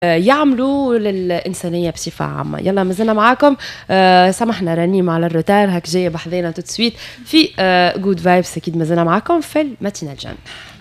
يعملوا للإنسانية بصفة عامة. يلا مازلنا معاكم. سامحنا رنيم على الروتار، هك جاية بحذينا تو سويت في جود فايبس. أكيد مازلنا معاكم في الماتينال جان.